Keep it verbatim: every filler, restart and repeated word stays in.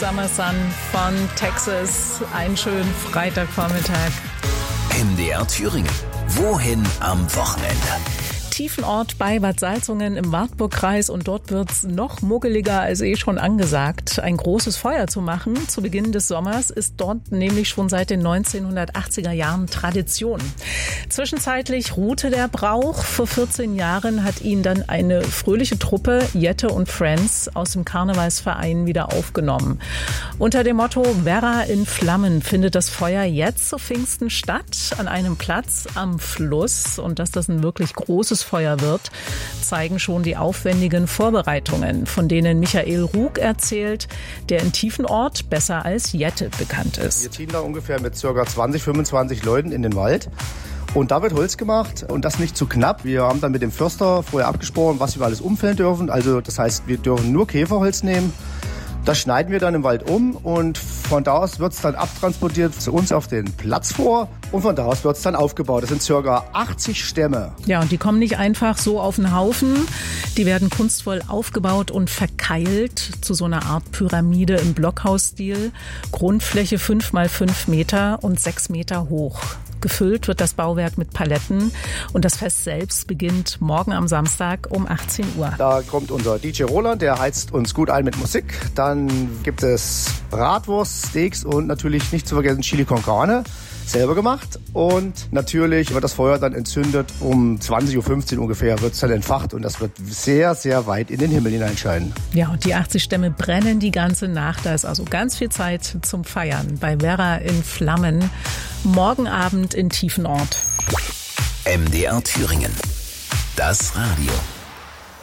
Summer Sun von Texas. Einen schönen Freitagvormittag. M D R Thüringen. Wohin am Wochenende? Tiefenort bei Bad Salzungen im Wartburgkreis und dort wird's noch muggeliger als eh schon angesagt. Ein großes Feuer zu machen zu Beginn des Sommers ist dort nämlich schon seit den neunzehnhundertachtziger Jahren Tradition. Zwischenzeitlich ruhte der Brauch. Vor vierzehn Jahren hat ihn dann eine fröhliche Truppe, Jette und Friends, aus dem Karnevalsverein wieder aufgenommen. Unter dem Motto Werra in Flammen findet das Feuer jetzt zu Pfingsten statt, an einem Platz am Fluss. Und dass das ein wirklich großes Feuer wird, zeigen schon die aufwendigen Vorbereitungen, von denen Michael Rug erzählt, der in Tiefenort besser als Jette bekannt ist. Wir ziehen da ungefähr mit ca. zwanzig, fünfundzwanzig Leuten in den Wald. Und da wird Holz gemacht und das nicht zu knapp. Wir haben dann mit dem Förster vorher abgesprochen, was wir alles umfällen dürfen. Also das heißt, wir dürfen nur Käferholz nehmen. Das schneiden wir dann im Wald um und von da aus wird es dann abtransportiert zu uns auf den Platz vor und von da aus wird es dann aufgebaut. Das sind ca. achtzig Stämme. Ja, und die kommen nicht einfach so auf den Haufen. Die werden kunstvoll aufgebaut und verkeilt zu so einer Art Pyramide im Blockhausstil. Grundfläche fünf mal fünf Meter und sechs Meter hoch. Gefüllt wird das Bauwerk mit Paletten und das Fest selbst beginnt morgen am Samstag um achtzehn Uhr. Da kommt unser D J Roland, der heizt uns gut ein mit Musik. Dann gibt es Bratwurst, Steaks und natürlich nicht zu vergessen Chili con Carne, selber gemacht. Und natürlich wird das Feuer dann entzündet. Um zwanzig Uhr fünfzehn ungefähr wird es dann entfacht und das wird sehr, sehr weit in den Himmel hineinscheinen. Ja, und die achtzig Stämme brennen die ganze Nacht. Da ist also ganz viel Zeit zum Feiern bei Werra in Flammen. Morgen Abend in Tiefenort. M D R Thüringen. Das Radio.